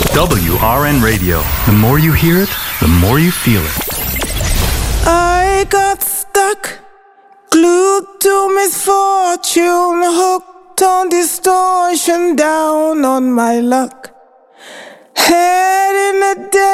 WRN Radio. The more you hear it, the more you feel it. I got stuck, glued to misfortune, hooked on distortion, down on my luck. Head in the